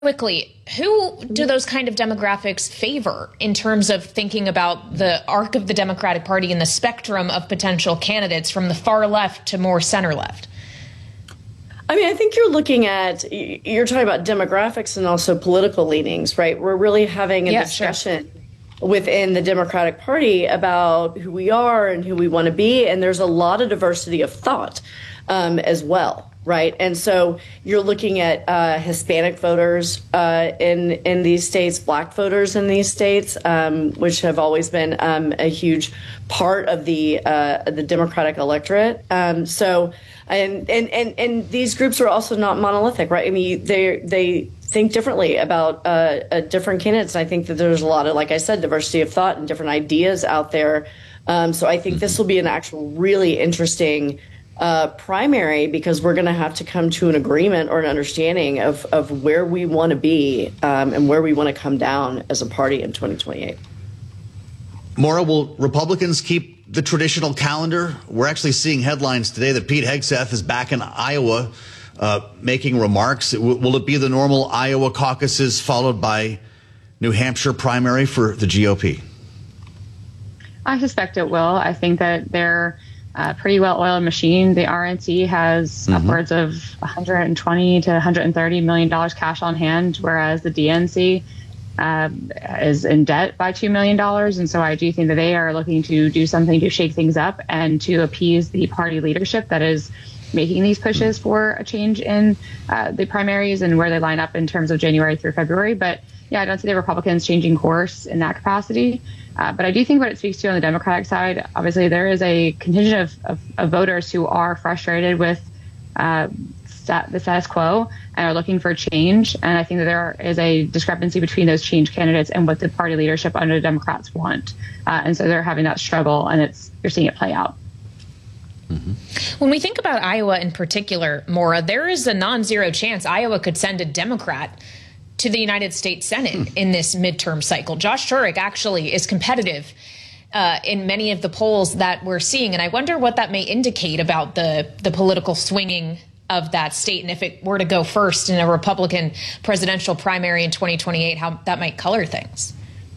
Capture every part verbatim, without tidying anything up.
Quickly, who do those kind of demographics favor in terms of thinking about the arc of the Democratic Party and the spectrum of potential candidates from the far left to more center left? I mean, I think you're looking at, you're talking about demographics and also political leanings, right? We're really having a yeah, discussion sure. within the Democratic Party about who we are and who we want to be. And there's a lot of diversity of thought um, as well. Right. And so you're looking at uh, Hispanic voters uh, in in these states, Black voters in these states, um, which have always been um, a huge part of the uh, the Democratic electorate. Um, so and, and and and these groups are also not monolithic. Right. I mean, they they think differently about uh, uh, different candidates. And I think that there's a lot of, like I said, diversity of thought and different ideas out there. Um, so I think this will be an actual really interesting Uh, primary, because we're going to have to come to an agreement or an understanding of, of where we want to be um, and where we want to come down as a party in twenty twenty-eight. Maura, will Republicans keep the traditional calendar? We're actually seeing headlines today that Pete Hegseth is back in Iowa uh, making remarks. Will it be the normal Iowa caucuses followed by New Hampshire primary for the G O P? I suspect it will. I think that they're Uh, pretty well-oiled machine. The R N C has mm-hmm. upwards of one hundred twenty to one hundred thirty million dollars cash on hand, whereas the D N C uh, is in debt by two million dollars. And so I do think that they are looking to do something to shake things up and to appease the party leadership that is making these pushes for a change in uh, the primaries and where they line up in terms of January through February. But yeah, I don't see the Republicans changing course in that capacity. Uh, but I do think what it speaks to on the Democratic side, obviously there is a contingent of, of, of voters who are frustrated with uh, stat, the status quo and are looking for change. And I think that there is a discrepancy between those change candidates and what the party leadership under the Democrats want. Uh, and so they're having that struggle, and it's you're seeing it play out. Mm-hmm. When we think about Iowa in particular, Maura, there is a non-zero chance Iowa could send a Democrat to the United States Senate hmm. in this midterm cycle. Josh Schurig actually is competitive uh, in many of the polls that we're seeing. And I wonder what that may indicate about the, the political swinging of that state. And if it were to go first in a Republican presidential primary in twenty twenty-eight, how that might color things.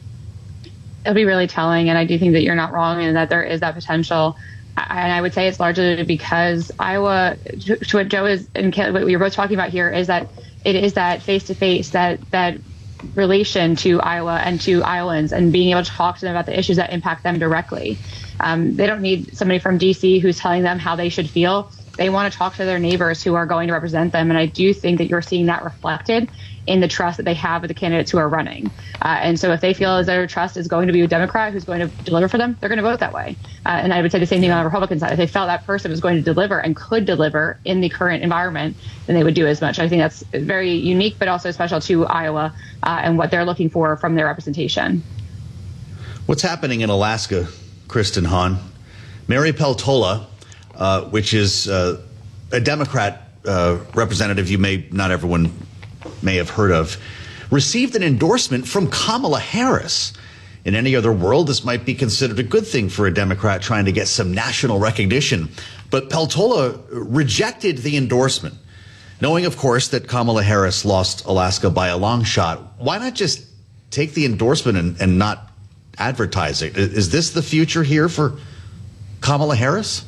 It'll be really telling. And I do think that you're not wrong in that there is that potential. And I would say it's largely because Iowa, to what Joe is and what we were both talking about here, is that it is that face-to-face, that that relation to Iowa and to Iowans, and being able to talk to them about the issues that impact them directly. Um, they don't need somebody from D C who's telling them how they should feel. They want to talk to their neighbors who are going to represent them. And I do think that you're seeing that reflected in the trust that they have with the candidates who are running. Uh, and so if they feel as their trust is going to be a Democrat who's going to deliver for them, they're going to vote that way. Uh, and I would say the same thing on the Republican side. If they felt that person was going to deliver and could deliver in the current environment, then they would do as much. I think that's very unique, but also special to Iowa uh, and what they're looking for from their representation. What's happening in Alaska, Kristen Hahn? Mary Peltola, uh, which is uh, a Democrat uh, representative you may not everyone may have heard of, received an endorsement from Kamala Harris. In any other world, this might be considered a good thing for a Democrat trying to get some national recognition. But Peltola rejected the endorsement, knowing, of course, that Kamala Harris lost Alaska by a long shot. Why not just take the endorsement and, and not advertise it? Is this the future here for Kamala Harris?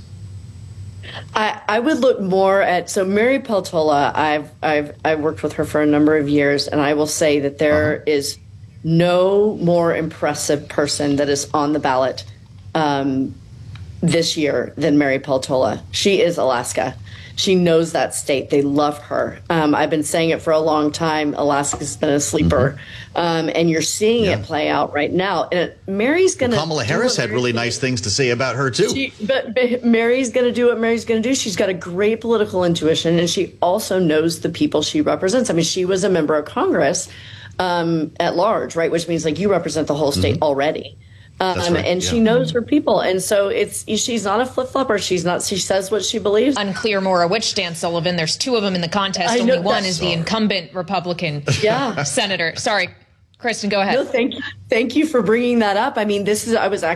I, I would look more at, so Mary Peltola, I've, I've, I've worked with her for a number of years, and I will say that there uh-huh. is no more impressive person that is on the ballot um, this year than Mary Peltola. She is Alaska. She knows that state. They love her. Um, I've been saying it for a long time. Alaska's been a sleeper. Mm-hmm. Um, and you're seeing yeah. it play out right now. And Mary's going to... Well, Kamala Harris had really nice things to say about her, too. She, but, but Mary's going to do what Mary's going to do. She's got a great political intuition, and she also knows the people she represents. I mean, she was a member of Congress um, at large, right? Which means, like, you represent the whole state mm-hmm. already. Um, right, and yeah. she knows her people. And so it's she's not a flip-flopper. She's not. She says what she believes. Unclear, Maura, which Dan Sullivan. There's two of them in the contest. I Only know, one is sorry. the incumbent Republican yeah. senator. Sorry, Kristen, go ahead. No, thank you. Thank you for bringing that up. I mean, this is I was actually